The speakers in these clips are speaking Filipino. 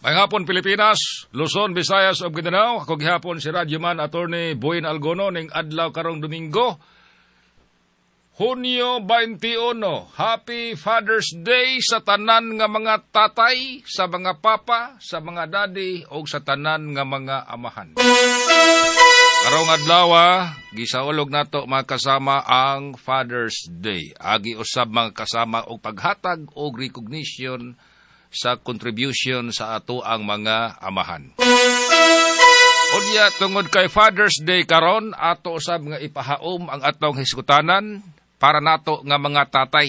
May hapon Pilipinas, Luzon, Visayas ug Mindanao. Ako gihapon si Radyoman Attorney Buin Algono ning adlaw karong Domingo, Hunyo 21. Happy Father's Day sa tanan nga mga tatay, sa mga papa, sa mga daddy ug sa tanan nga mga amahan. Karong adlaw, gisaulog nato mga kasama ang Father's Day. Agi usab mga kasama og paghatag og recognition sa contribution sa ato ang mga amahan. Unya tungod kay Father's Day karon, ato usab nga ipahaom ang atong hiskutanan para nato nga mga tatay.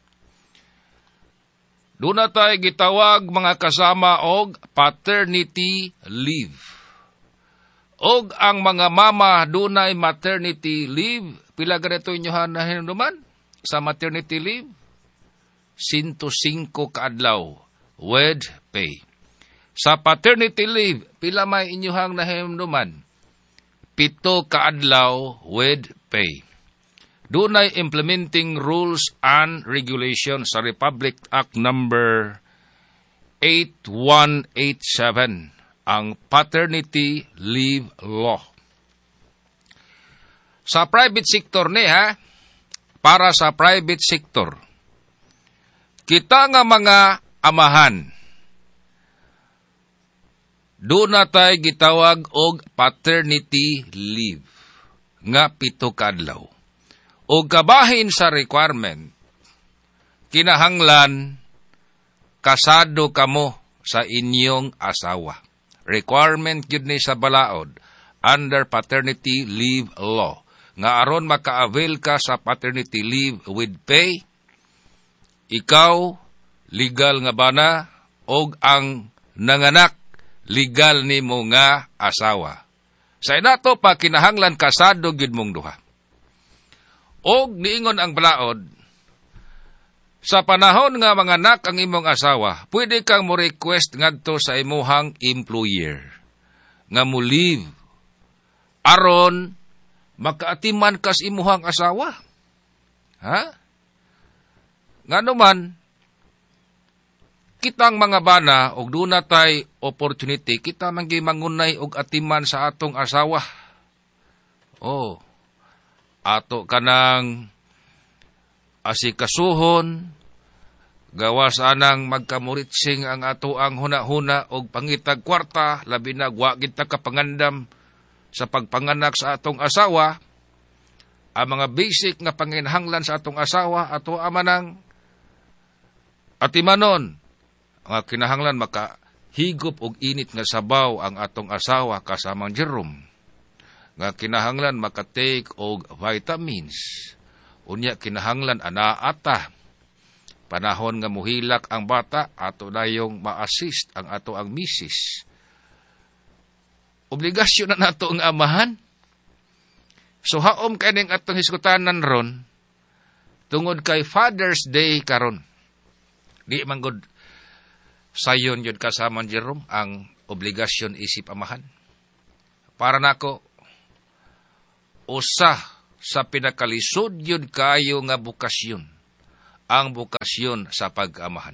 Duna tay gitawag mga kasama og paternity leave. Og ang mga mama dunay maternity leave, pila ganito inyohan na hinuman sa maternity leave? 105 kaadlaw with pay. Sa paternity leave, pila may inyuhang nahimduman? 7 kaadlaw with pay. Dunay implementing rules and regulations sa Republic Act number 8187, ang paternity leave law. Sa private sector para sa private sector, kita nga mga amahan, doon na tayo gitawag og paternity leave, nga 7 kaadlaw. O kabahin sa requirement, kinahanglan kasado kamo sa inyong asawa. Requirement yun ni sa balaod under paternity leave law. Nga aron maka-avail ka sa paternity leave with pay, ikaw legal nga bana og ang nanganak legal nimo nga asawa. Sa inato pa kinahanglan kasado gyud mong duha. Og niingon ang balaod, sa panahon nga manganak ang imong asawa, pwede kang mo request ngadto sa imuhang employer nga mo leave aron makaatiman kas imuhang asawa. Ngano man kitang mga bana og duna tay opportunity, kita manggi mangunay og atiman sa atong asawa. Ato kanang asikasuhon, gawas anang magkamuritsing ang ato ang huna-huna og pangitag kwarta, labi na wa kita kapangandam sa pagpanganak sa atong asawa. Ang mga basic nga panginhanglan sa atong asawa, ato amanang atimanon. Nga kinahanglan makahigop og init nga sabaw ang atong asawa kasamang Jerome. Nga kinahanglan makatake og vitamins. Unya kinahanglan anaata. Panahon nga muhilak ang bata, ato dayong ma-assist ang ato ang misis. Obligasyon na nato ang amahan. So haom kaning atong hiskutanan ron, tungod kay Father's Day karon. Di manggod sayon yun kasama Jerome ang obligasyon isip amahan. Para nako, usa sa pinakalisod yun kayo nga bukasyon, ang bukasyon sa pag-amahan.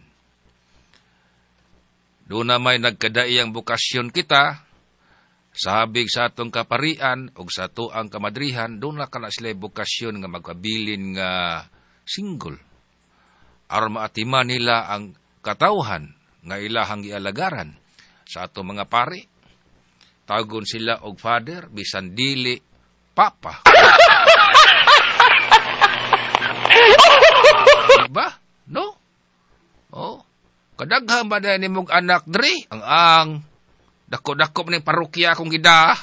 Doon na may nagkadaiyang bukasyon kita, sahabig sa atong kaparian o sa tuang kamadrihan, doon na ka na sila bukasyon nga magpabilin nga single. Aron maatiman nila ang katawhan nga ilahang ialagaran sa ato mga pari. Tagon sila og father, bisan dili papa. Diba? No? Kadaghan ba na nimong anak dre? Ang dako-dako ning parokya akong gida.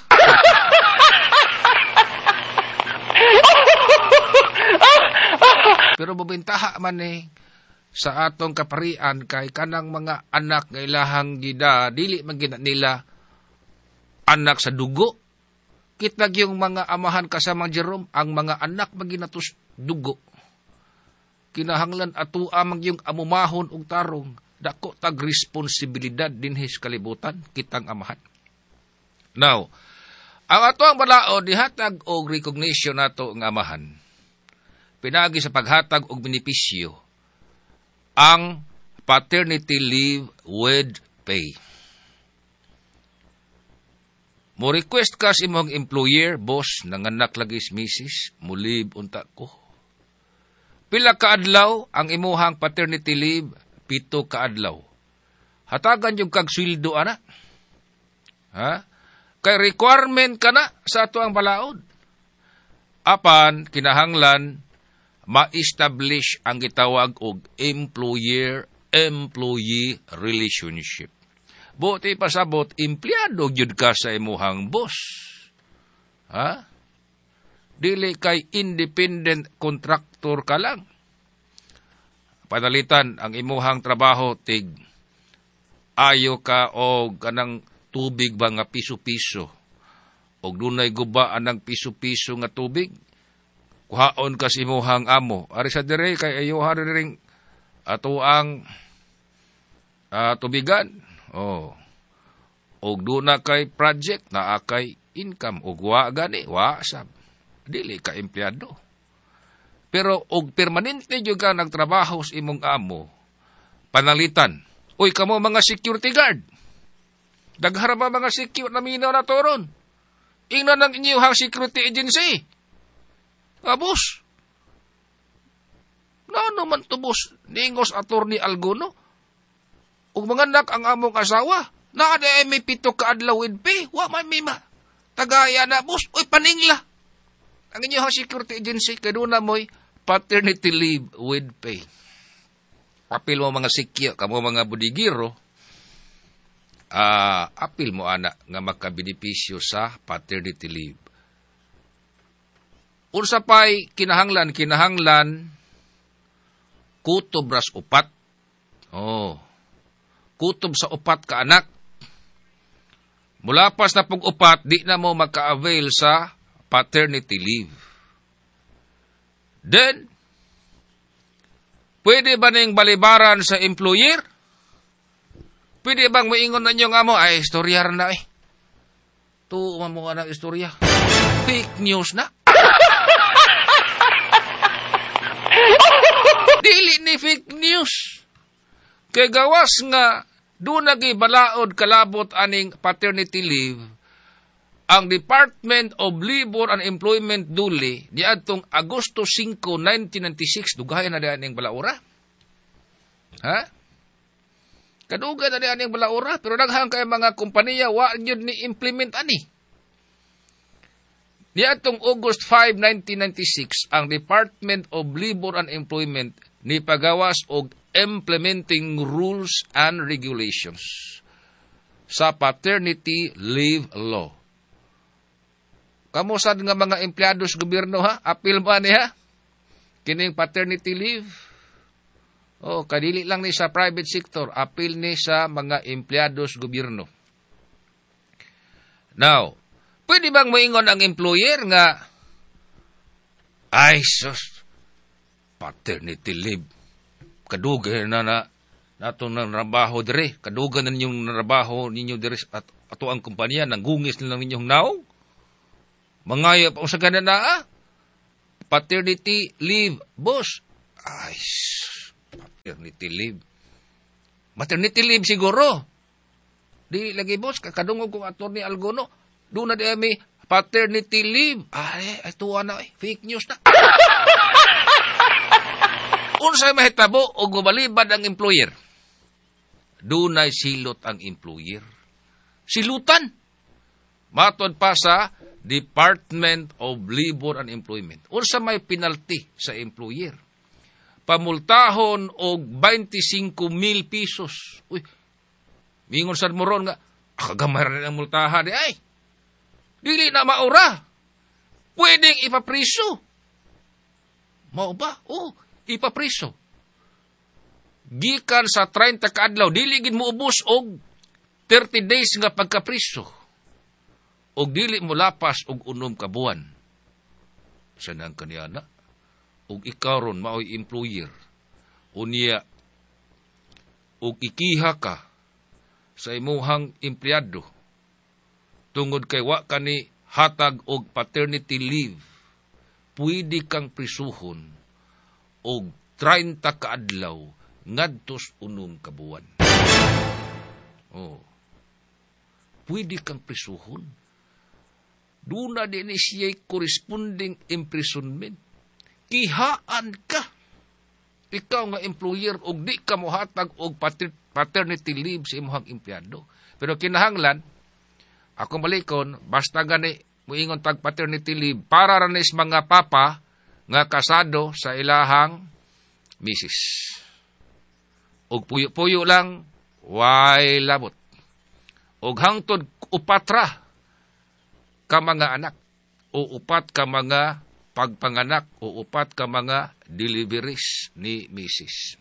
Pero bubintaha man sa atong kaparian kay kanang mga anak nga ilahang gida, dili man gina nila anak sa dugo. Kitag yung mga amahan kasamang Jerome, ang mga anak maginatos dugo. Kinahanglan ato amang yung amumahon og tarong, dako tag responsibilidad dinhi sa kalibutan kitang amahan. Now, ang ato ang balaod dihatag og recognition nato ang amahan. Pinagi sa paghatag og benepisyo ang paternity leave with pay. Mo request ka sa imong employer, boss, nanganak lagi si misis, mulib unta ko. Pila ka adlaw ang imuhang paternity leave, 7 ka adlaw. Hatagan yung kag sweldo ana. Ha? Kay requirement ka na sa ato ang balaod. Apan, kinahanglan, ma-establish ang gitawag og employer-employee relationship. Buti pasabot, empleyado gyud ka sa imuhang boss. Ha? Dili kay independent contractor ka lang. Panalitan ang imuhang trabaho, tig ayo ka og kanang tubig ba nga piso-piso. Og dunay guba anang piso-piso nga tubig. Kuhaon ka sa imuhang amo. Ari sa dire kay ayo ring ato ang tubigan. Oh. Og duna kay project na kay income og wa gani wa sab. Dili ka empleyado. Pero og permanente jud ka nagtrabaho sa imong amo, panalitan. Uy, kamo mga security guard. Daghara ba mga security na minaw na toron? Ingnan ng inyong security agency. Boss. Ano man to, boss? Ningos attorney Alguno? Ug mga anak ang among asawa. Naada may 7 ka adlaw with pay. Wa man may tagaya na, boss. Uy, paningla. Ang inyong security agency, kaduna mo'y paternity leave with pay. Apil mo mga sikyo, kamo mga budigiro, apil mo anak nga makabenepisyo sa paternity leave. Unsa pa'y kinahanglan, kutob ras 4. Oh. Kutob sa 4 ka anak. Mulapas na pag 4, di na mo maka-avail sa paternity leave. Then, pwede ba ning balibaran sa employer? Pwede bang maingon na nyo nga mo, ay, istoryar na eh. Tuwan mo nga ng istorya. Fake news na. Dili ni fake news. Kay gawas nga, doon nagibalaod kalabot aning paternity leave, ang Department of Labor and Employment duli, niadtong Agosto 5, 1996, dugayan na diyan ang balaura. Ha? Kadugan na diyan ang balaura, pero daghang kay mga kompanya, wa yun ni implement ani. Niadtong August 5, 1996, ang Department of Labor and Employment ni pagawas og implementing rules and regulations sa paternity leave law. Kamusad nga mga empleyado sa gobyerno ha? Apil ba niya? Kining paternity leave? Oh, kadili lang ni sa private sector. Apil ni sa mga empleyado sa gobyerno. Now, pwede bang moingon ang employer nga, ay sus, paternity leave. Kadugan na natong narabaho dire. Kadugan na ninyong narabaho ninyo dire at ato ang kumpanya. Nanggungis na lang ninyong naong. Mangaya pa sa ganan na paternity leave, boss. Ay, paternity leave. Maternity leave siguro. Di lagi, boss, kakadungog kong attorney Alguno. Doon na di may paternity leave. Ay, tuwa na, fake news na. Unsay mahitabo o gubalibad ang employer. Doon ay silot ang employer. Silutan. Matod pa sa Department of Labor and Employment. Unsa may penalty sa employer. Pamultahon og 25,000 pesos. Uy, mingon sad moron nga, kagamay rin ang multahan. Ay, dili na maura. Pwedeng ipapriso. Mao ba? Oo, ipapriso. Gikan sa 30 kaadlaw, dili gid mo ubos og 30 days nga pagkapriso. Og dili mo lapas og 6 ka buwan. Sanang kaniyana? Og ikaw ron maoy employer. Unya, og ikiha ka sa imuhang empleyado. Tungod kay wa kani hatag og paternity leave. Pwede kang prisuhon og 30 ka adlaw ngadtos 6 ka buwan. Oh. Pwede kang prisuhon Duna din siya corresponding imprisonment. Kihaan ka. Ikaw nga employer og di ka mohatag og paternity leave sa imong empleyado. Pero kinahanglan, ako malikon, basta gani muingon tag paternity leave para ranis mga papa nga kasado sa ilahang misis. Og puyo-puyo lang, way labot. Og hangtod upatra ka mga anak, o upat ka mga pagpanganak, o upat ka mga deliveries ni misis.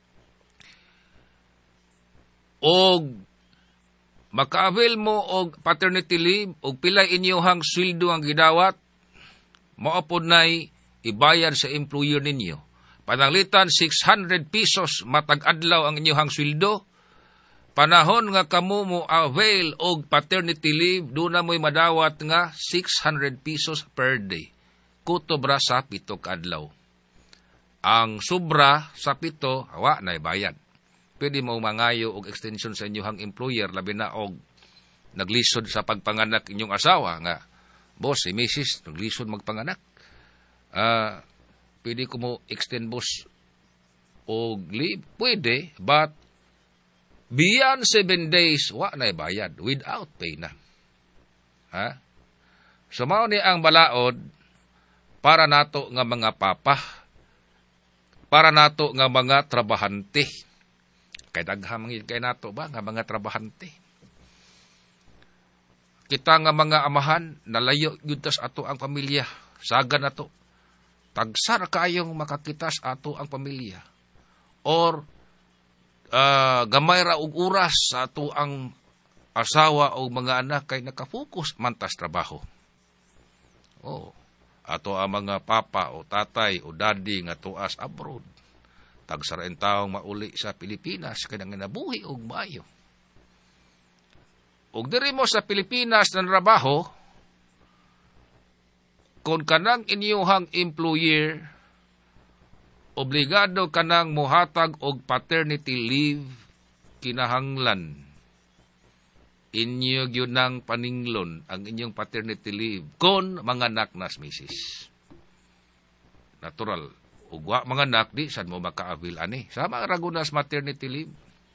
Og maka-avail mo og paternity leave, og pilay inyohang sweldo ang gidawat, maupod na'y ibayad sa employer ninyo. Pananglitan, 600 pesos matag-adlaw ang inyohang sweldo. Panahon nga kamo mo avail og paternity leave, doon na mo'y madawat nga 600 pesos per day. Kutobra sa 7 kadlaw. Ang sobra sa 7, hawa na ibayad. Pwede mo mangayo og extension sa inyohang employer, labi na og naglisod sa pagpanganak inyong asawa nga, boss, si Mrs. naglisod magpanganak. Pwede ko mo extend, boss, og leave? Pwede, but beyond 7 days, wa na ibayad, without pay na. Ha? So, mao ni ang balaod para nato nga mga papa, para nato nga mga trabahante. Kay daghang kay nato ba nga mga trabahante. Kita nga mga amahan, nalayo yun tas ato ang pamilya. Saga na to. Tagsar kayong makakitas ato ang pamilya. Or, gamay ra og oras sa ato ang asawa o mga anak kay nakafokus mantas trabaho. Ato ang mga papa o tatay o daddy nga tuas abroad. Tagsarain taong mauli sa Pilipinas kay nabuhi og maayo. Og diri mo sa Pilipinas na trabaho, kung kanang inyuhang employer, obligado kanang muhatag og paternity leave, kinahanglan inyo gyud nang paninglon ang inyong paternity leave kon mga anak nas misis. Natural, ug wa mga anak di sad mo maka-avail ani sama ragunas maternity leave.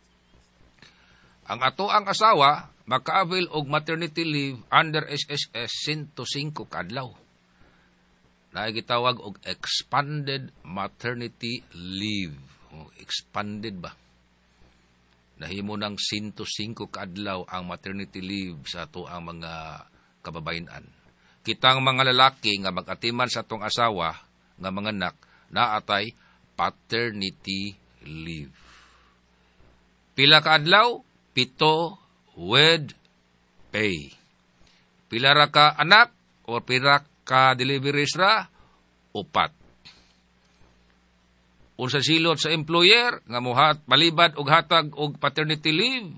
Ang ato ang asawa maka-avail og maternity leave under SSS 105 kadlaw. Gitawag og expanded maternity leave. Expanded ba? Nahimo ng 105 kadlaw ang maternity leave sa ato ang mga kababayan. Kitang mga lalaki nga mag-atiman sa atong asawa nga mga anak naatay paternity leave. Pila ka adlaw? 7 with pay. Pila ra ka anak o pila ka deliveries ra? 4. Unsa silot sa employer nga muhat palibad og hatag og paternity leave,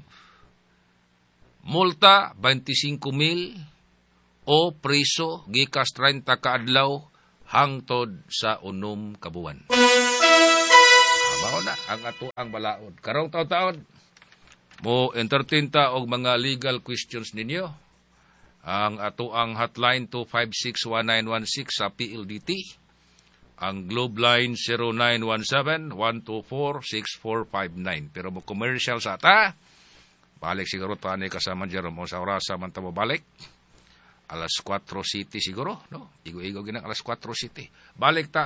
multa 25,000 o preso gikas 30 ka adlaw hangtod sa 6 ka buwan. Mao na ang ato ang balaod. Karong taon-taon mo entertain ta og mga legal questions ninyo. Ang ato ang hotline 2561916 sa PLDT. Ang Globe Line 0917-124-6459. Pero mo commercial sa ata, balik siguro ta ni kasama Jerome o sa orasa man ta mo balik. Alas 4 City siguro, no? Igo-igo ginang alas 4 City. Balik ta